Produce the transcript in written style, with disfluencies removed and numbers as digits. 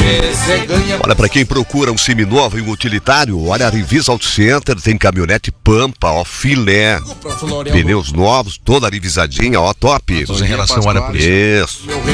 Você ganha. Olha, para quem procura um seminovo e um utilitário, olha, a Revisa Auto Center tem caminhonete Pampa, ó, filé. Pneus novos, toda revisadinha, ó, top. Em relação à área policial. Isso.